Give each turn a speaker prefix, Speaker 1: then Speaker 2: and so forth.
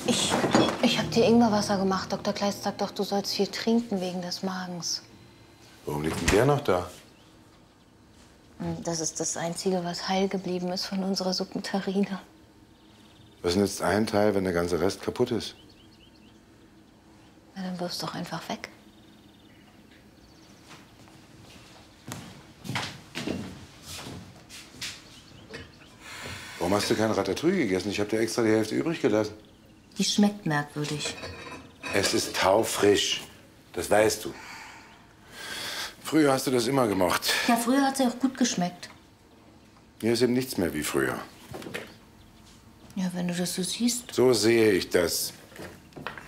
Speaker 1: Ich habe dir Ingwerwasser gemacht. Dr. Kleist sagt doch, du sollst viel trinken wegen des Magens.
Speaker 2: Warum liegt denn der noch da?
Speaker 1: Das ist das Einzige, was heil geblieben ist von unserer Suppenterrine.
Speaker 2: Was nützt ein Teil, wenn der ganze Rest kaputt ist?
Speaker 1: Na, dann wirf's doch einfach weg.
Speaker 2: Warum hast du kein Ratatouille gegessen? Ich habe dir extra die Hälfte übrig gelassen.
Speaker 1: Die schmeckt merkwürdig.
Speaker 2: Es ist taufrisch. Das weißt du. Früher hast du das immer gemocht.
Speaker 1: Ja, früher hat sie auch gut geschmeckt.
Speaker 2: Hier ist eben nichts mehr wie früher.
Speaker 1: Ja, wenn du das so siehst.
Speaker 2: So sehe ich das.